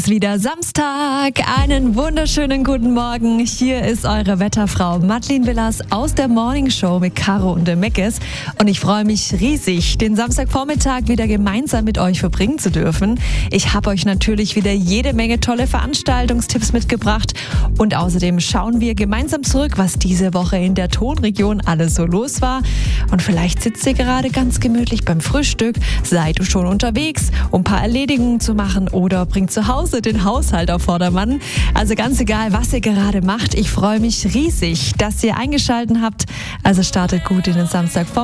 Es ist wieder Samstag. Einen wunderschönen guten Morgen. Hier ist eure Wetterfrau Madeleine Villas aus der Morning Show mit Caro und dem Meckes. Und ich freue mich riesig, den Samstagvormittag wieder gemeinsam mit euch verbringen zu dürfen. Ich habe euch natürlich wieder jede Menge tolle Veranstaltungstipps mitgebracht. Und außerdem schauen wir gemeinsam zurück, was diese Woche in der Tonregion alles so los war. Und vielleicht sitzt ihr gerade ganz gemütlich beim Frühstück, seid ihr schon unterwegs, um ein paar Erledigungen zu machen oder bringt zu Hause den Haushalt auf Vordermann. Also ganz egal, was ihr gerade macht, ich freue mich riesig, dass ihr eingeschaltet habt. Also startet gut in den Samstag.